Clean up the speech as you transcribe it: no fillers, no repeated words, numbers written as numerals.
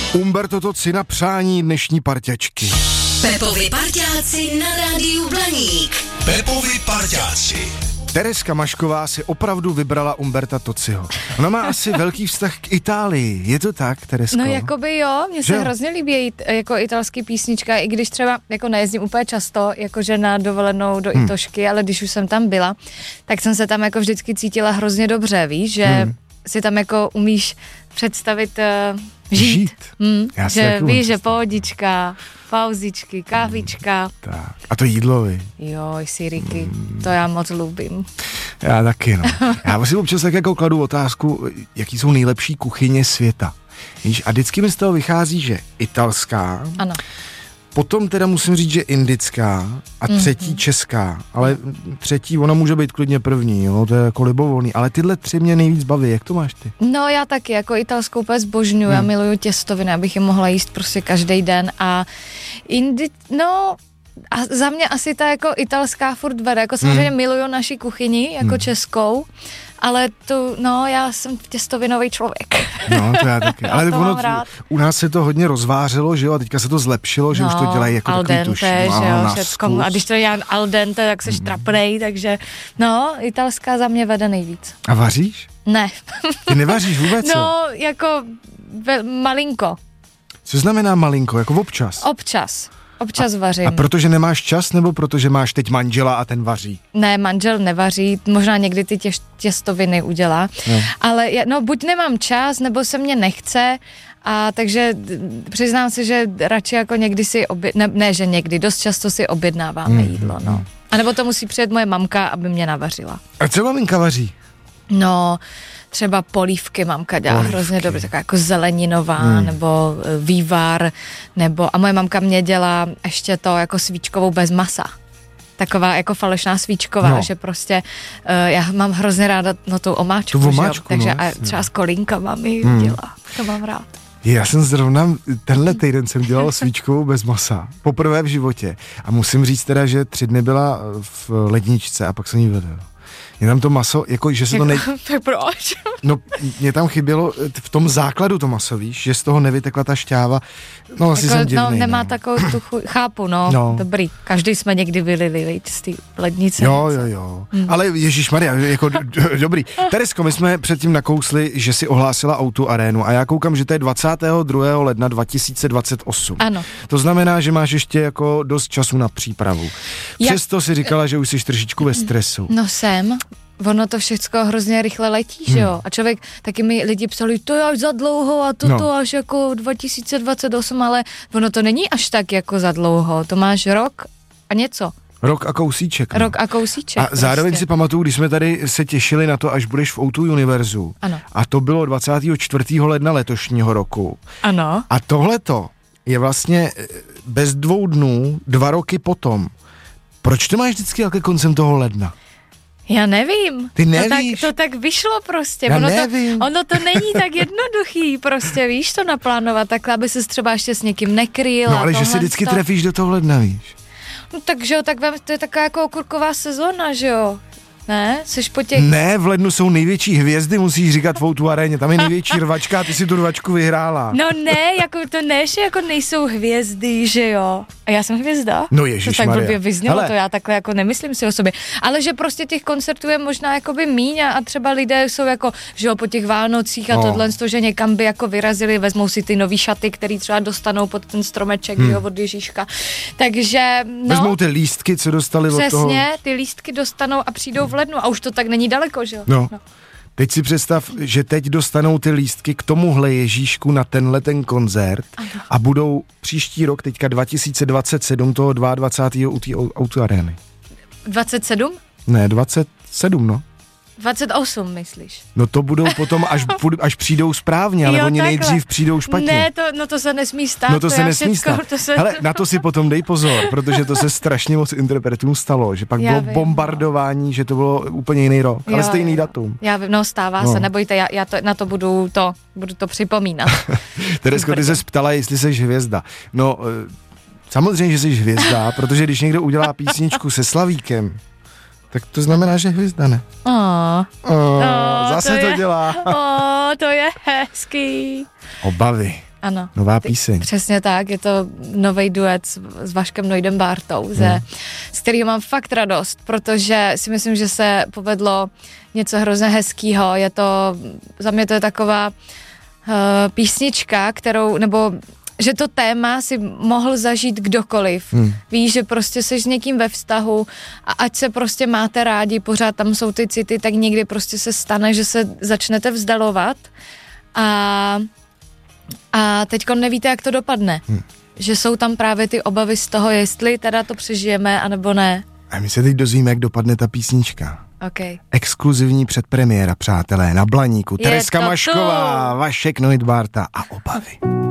Umberto Tozzi na přání dnešní parťačky. Pepovi parťáci na rádiu Blaník. Pepovi parťáci. Tereska Mašková si opravdu vybrala Umberta Tozziho. Ona má asi velký vztah k Itálii. Je to tak, Teresko? No jakoby jo, mně se hrozně líbí jako italský písnička, i když třeba jako nejezdím úplně často, jakože na dovolenou do Itošky, ale když už jsem tam byla, tak jsem se tam jako vždycky cítila hrozně dobře, víš, že si tam jako umíš představit žít. Že víš, že pohodička, pauzičky, kávička. Tak. A to jídlo, vy? Jo, syriky, to já moc lubím. Já taky, no. Já si občas tak jako kladu otázku, jaký jsou nejlepší kuchyně světa. Víš, a vždycky mi z toho vychází, že italská, ano. Potom teda musím říct, že indická a třetí česká, ale třetí ona může být klidně první, jo, to je jako libovolný, ale tyhle tři mě nejvíc baví, jak to máš ty? No já taky, jako italskou úplně zbožňuji, já miluju těstoviny, abych je mohla jíst prostě každý den a a za mě asi ta jako italská furt vede, jako samozřejmě miluju naši kuchyni, jako českou, ale já jsem těstovinový člověk. No, to já taky. Ale u nás se to hodně rozvářilo, že jo, a teďka se to zlepšilo, že už to dělají jako takový tuš. A když to je al dente, tak seš trapnej, takže italská za mě vede nejvíc. A vaříš? Ne. Ty nevaříš vůbec? No, jako malinko. Co znamená malinko, jako občas? Občas vařím. A protože nemáš čas, nebo protože máš teď manžela a ten vaří? Ne, manžel nevaří, možná někdy ty těstoviny udělá, ale buď nemám čas, nebo se mě nechce, a takže přiznám se, že radši jako někdy si že někdy, dost často si objednáváme jídlo, no. A nebo to musí přijet moje mamka, aby mě navařila. A co maminka vaří? No, třeba polívky mamka dělá hrozně dobře, taková jako zeleninová, nebo vývar, a moje mamka mě dělá ještě to jako svíčkovou bez masa. Taková jako falešná svíčková, že prostě já mám hrozně ráda tu omáčku, takže a třeba s kolínkama mi dělá, to mám rád. Já jsem zrovna tenhle týden jsem dělal svíčkovou bez masa, poprvé v životě, a musím říct teda, že 3 dny byla v ledničce a pak jsem jí vedl. Je tam to maso, jako, že se to Tak proč? No, mě tam chybělo v tom základu to maso, víš, že z toho nevytekla ta šťáva. No, asi jsem divnej. No, nemá takovou tu chápu, dobrý. Každý jsme někdy vylili, víc, z té lednice. Jo. Ale ježišmarja, jako dobrý. Teresko, my jsme předtím nakousli, že si ohlásila Auto Arénu a já koukám, že to je 22. ledna 2028. Ano. To znamená, že máš ještě jako dost času na přípravu. Přesto si říkala, že už jsi trošičku ve stresu. No jsem. Ono to všechno hrozně rychle letí, že jo? A člověk, taky mi lidi psali, to je až za dlouho a to až jako 2028, ale ono to není až tak jako za dlouho. To máš rok a něco. Rok a kousíček. A zároveň si pamatuju, když jsme tady se těšili na to, až budeš v O2 Univerzu. Ano. A to bylo 24. ledna letošního roku. Ano. A tohleto je vlastně bez 2 dnů, 2 roky potom. Proč to máš vždycky jako koncem toho ledna? Já nevím. Ty nevíš? To tak vyšlo prostě. Já nevím. Ono to není tak jednoduchý prostě, víš, to naplánovat takhle, aby ses třeba ještě s někým nekryl. No ale že si vždycky trefíš do toho ledna, víš? No takže jo, tak to je taková jako okurková sezóna, že jo? Ne? Seš po těch... Ne, v lednu jsou největší hvězdy, musíš říkat v O2 aréně, tam je největší rvačka a ty si tu rvačku vyhrála. No ne, jako to ne, že jako nejsou hvězdy, že jo? A já jsem hvězda? No ježišmarja. To tak blbě vyznělo, to já takhle jako nemyslím si o sobě. Ale že prostě těch koncertů je možná jakoby míň a třeba lidé jsou jako, že jo, po těch Vánocích a tohle, že někam by jako vyrazili, vezmou si ty nový šaty, který třeba dostanou pod ten stromeček, že jo, od Ježíška. Takže, vezmou ty lístky, co dostali od toho. Přesně, ty lístky dostanou a přijdou v lednu a už to tak není daleko, že jo? No. Teď si představ, že teď dostanou ty lístky k tomuhle Ježíšku na ten koncert a budou příští rok, teďka 2027, toho 22. u té Auto Arény. 27? Ne, 27, no. 28, myslíš? No to budou potom, až přijdou správně, ale oni nejdřív přijdou špatně. Ne, to se nesmí stát. No to se nesmí stát. Hele, na to si potom dej pozor, protože to se strašně moc interpretům stalo, že pak bylo bombardování, že to bylo úplně jiný rok, ale stejný datum. Já vím, stává se, nebojte, já budu to připomínat. Teresko, ty se ptala, jestli jsi hvězda. No, samozřejmě, že jsi hvězda, protože když někdo udělá písničku se Slavíkem, tak to znamená, že hvězda, ne? Zase to dělá. To je hezký. Obavy. Ano. Nová píseň. Přesně tak, je to nový duet s Vaškem Nojdem Bártou, z kterého mám fakt radost, protože si myslím, že se povedlo něco hrozně hezkýho. Za mě to je taková písnička, že to téma si mohl zažít kdokoliv. Víš, že prostě jsi s někým ve vztahu a ať se prostě máte rádi, pořád tam jsou ty city, tak někdy prostě se stane, že se začnete vzdalovat a teďko nevíte, jak to dopadne. Že jsou tam právě ty obavy z toho, jestli teda to přežijeme, anebo ne. A my se teď dozvíme, jak dopadne ta písnička. Okay. Exkluzivní předpremiéra, přátelé, na Blaníku. Tereska Mašková, Vašek Nojd Bárta a Obavy.